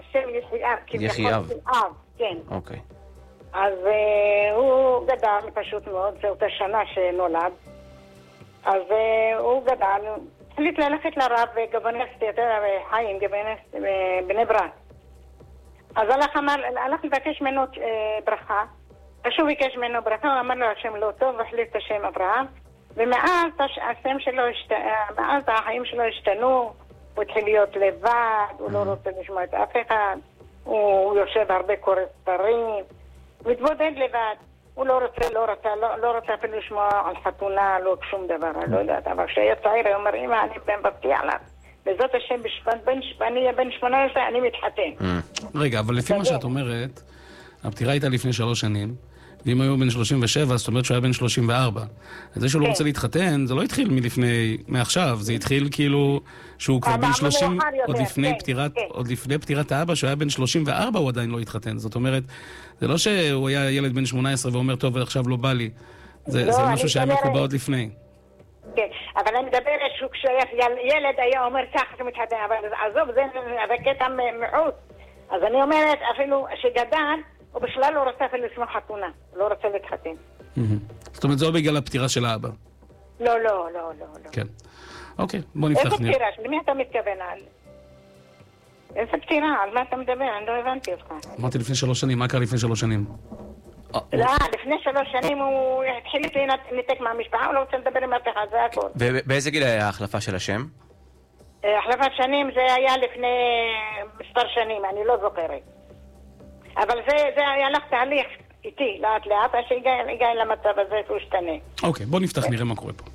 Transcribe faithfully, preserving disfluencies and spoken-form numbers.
השם יחייב. יחייב. כן. אוקיי. אז uh, הוא גדל פשוט מאוד, זו אותה שנה שנולד. אז uh, הוא גדל, החליט ללכת לרב גבנסטי, חיים, גבנסטי, בני ברק. אז הלך, אמר, הלך לבקש ממנו uh, ברכה, פשוט ביקש ממנו ברכה, הוא אמר לו השם לא טוב, והחליט את השם אברהם, ומאז השם שלו, השת... מאז החיים שלו השתנו, הוא התחיל להיות לבד, הוא לא רוצה לשמוע את אף אחד, הוא יושב הרבה קורא ספרים, הוא התבודד לבד, הוא לא רוצה, לא רוצה, לא, לא רוצה אפילו לשמוע על חתונה, לא שום דבר, אני לא יודעת, אבל כשהיה צעיר, הוא אומר, אמא, אני בן מבטיח לך, בזאת השם, אני אהיה בן שמונה עשרה, אני מתחתן. רגע, אבל לפי מה שאת אומרת, הפטירה הייתה לפני שלוש שנים, ואם היו בן שלושים ושבע, זאת אומרת שהוא היה בן שלושים וארבע. זה שהוא לא רוצה להתחתן, זה לא התחיל מלפני, מעכשיו, זה התחיל כאילו שהוא כבר בן שלושים, עוד לפני פטירת, עוד לפני פטירת האבא, שהוא היה בן שלושים וארבע, הוא עדיין לא התחתן. זאת אומרת, זה לא שהוא היה ילד בן שמונה עשרה ואומר, טוב, עכשיו לא בא לי. זה משהו שהיה מקובע עוד לפני. כן, אבל אני מדברת שהוא כשילד היה אומר ככה שמתחתן, אבל עזוב, זה קטע מיעוט. אז אני אומרת, אפילו שגדל, הוא בכלל לא רוצה אפילו לשמוע חתונה, לא רוצה להתחתן. זאת אומרת, זה לא בגלל הפטירה של האבא? לא, לא, לא, לא. כן. אוקיי, בוא נפתח נראה. איזה פטירה? למי אתה מתכוון? איזה פטירה? על מה אתה מדבר? אני לא הבנתי אותך. אמרתי לפני שלוש שנים, מה קרה לפני שלוש שנים? לא, לפני שלוש שנים הוא התחיל להתנתק מהמשפחה, הוא לא רוצה לדבר עם אף אחד, זה הכל. ובאיזה גיל היה ההחלפה של השם? החלפת שנים זה היה לפני מספר שנים, אני לא זוכרת. אבל זה, זה היה לך תהליך איתי, לאט לאט, עד שהגיע למצב הזה שהוא השתנה. אוקיי, בוא נפתח, נראה מה קורה פה.